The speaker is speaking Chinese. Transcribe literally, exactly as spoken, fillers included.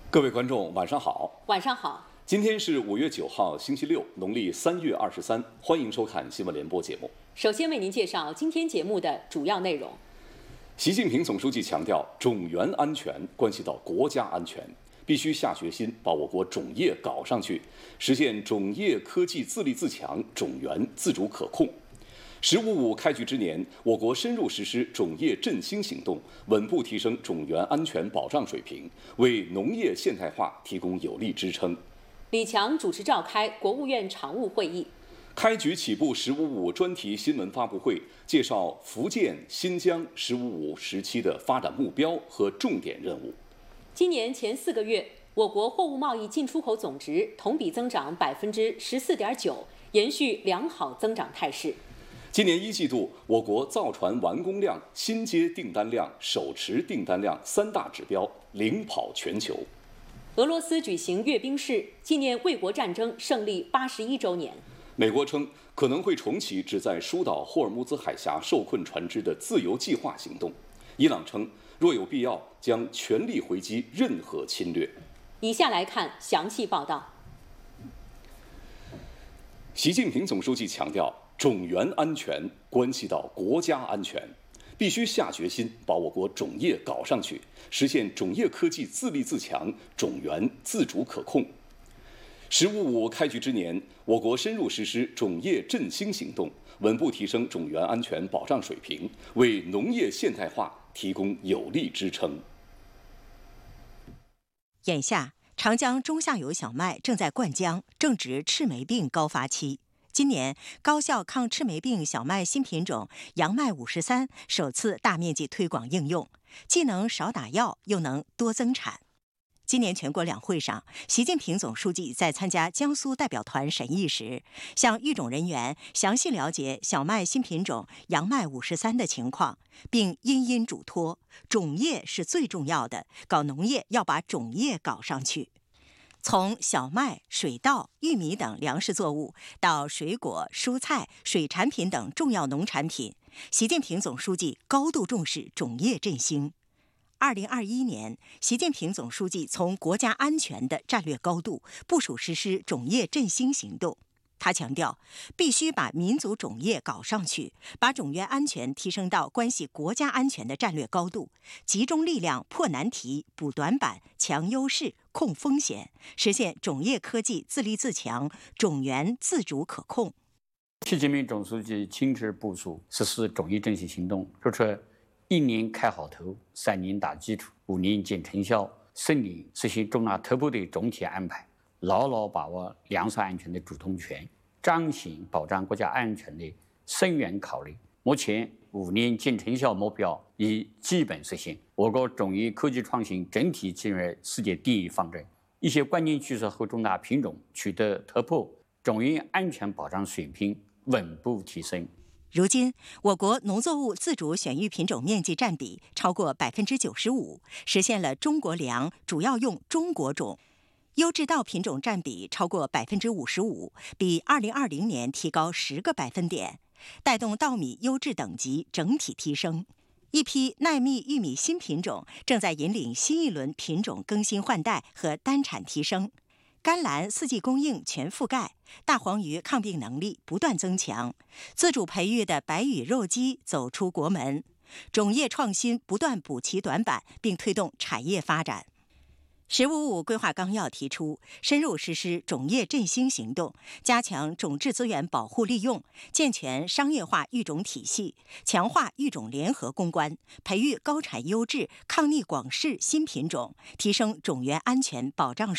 各位观众，晚上好。 晚上好。 今天是五月九号，星期六，农历三月二十三。欢迎收看新闻联播节目。 首先为您介绍今天节目的主要内容。 习近平总书记强调，种源安全关系到国家安全，必须下决心把我国种业搞上去，实现种业科技自立自强、种源自主可控。“十五五”开局之年，我国深入实施种业振兴行动，稳步提升种源安全保障水平，为农业现代化提供有力支撑。 李强主持召开国务院常务会议， 开局起步“十五五”专题新闻发布会，介绍福建、新疆“十五五”时期的发展目标和重点任务。 今年前四个月，我国货物贸易进出口总值同比增长百分之十四点九，延续良好增长态势。 今年一季度，我国造船完工量、新接订单量、手持订单量三大指标领跑全球。 俄罗斯举行阅兵式，纪念卫国战争胜利八十一周年。 美国称可能会重启旨在疏导霍尔木兹海峡受困船只的自由计划行动。伊朗称若有必要，将全力回击任何侵略。 以下来看详细报道。 习近平总书记强调，种源安全关系到国家安全，必须下决心把我国种业搞上去，实现种业科技自立自强、种源自主可控。“十五五”开局之年，我国深入实施种业振兴行动，稳步提升种源安全保障水平，为农业现代化提供有力支撑。 眼下，长江中下游小麦正在灌浆，正值赤霉病高发期。今年，高效抗赤霉病小麦新品种杨麦五十三首次大面积推广应用，既能少打药，又能多增产。今年全国两会上，习近平总书记在参加江苏代表团审议时，向育种人员详细了解小麦新品种杨麦五十三的情况，并殷殷嘱托，种业是最重要的，搞农业要把种业搞上去。从小麦、水稻、玉米等粮食作物到水果、蔬菜、水产品等重要农产品，习近平总书记高度重视种业振兴。二零二一年，习近平总书记从国家安全的战略高度部署实施种业振兴行动。他强调，必须把民族种业搞上去，把种源安全提升到关系国家安全的战略高度，集中力量破难题、补短板、强优势、控风险，实现种业科技自立自强、种源自主可控。 习近平总书记亲自部署实施种业振兴行动，说出一年开好头，三年打基础，五年见成效，顺利实行重大突破的总体安排，牢牢把握粮食安全的主动权，彰显保障国家安全的深远考虑。目前五年见成效目标已基本实现，我国种业科技创新整体进入世界第一方阵，一些关键趋势和重大品种取得突破，种业安全保障水平稳步提升。 如今，我国农作物自主选育品种面积占比超过百分之九十五，实现了中国粮主要用中国种。优质稻品种占比超过百分之五十五，比二零二零年提高十个百分点，带动稻米优质等级整体提升。一批耐蜜玉米新品种正在引领新一轮品种更新换代和单产提升。甘蓝四季供应全覆盖，大黄鱼抗病能力不断增强，自主培育的白羽肉鸡走出国门，种业创新不断补齐短板，并推动产业发展。“十五五”规划纲要提出，深入实施种业振兴行动，加强种质资源保护利用，健全商业化育种体系，强化育种联合攻关，培育高产优质、抗逆广适新品种，提升种源安全保障